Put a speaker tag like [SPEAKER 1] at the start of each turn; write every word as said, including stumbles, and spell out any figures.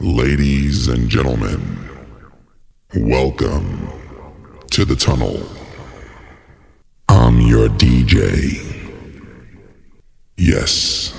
[SPEAKER 1] Ladies and gentlemen, welcome to the tunnel. I'm your D J. Yes,